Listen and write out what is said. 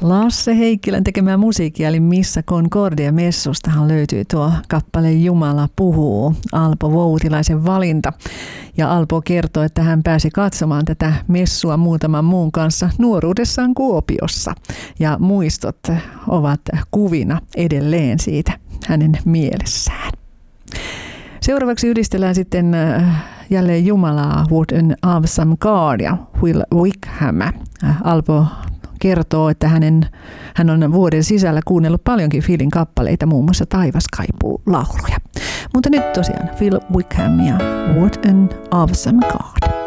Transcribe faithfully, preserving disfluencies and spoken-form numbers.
Lasse Heikkilän tekemää musiikkia, eli Missä Concordia -messustahan löytyy tuo kappale Jumala puhuu, Alpo Voutilaisen valinta. Ja Alpo kertoo, että hän pääsi katsomaan tätä messua muutaman muun kanssa nuoruudessaan Kuopiossa. Ja muistot ovat kuvina edelleen siitä hänen mielessään. Seuraavaksi yhdistellään sitten jälleen Jumalaa, What an Awesome God ja Will Wickham. Alpo kertoo, että hänen, hän on vuoden sisällä kuunnellut paljonkin Philin kappaleita, muun muassa Taivas kaipuu -lauluja. Mutta nyt tosiaan Phil Wickham ja What an Awesome God.